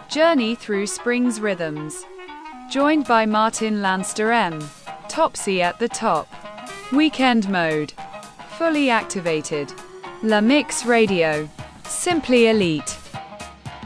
Journey through spring's rhythms. Joined by Martin Lanster M. Topsy at the top. Weekend mode. Fully activated. La Mix Radio. Simply elite.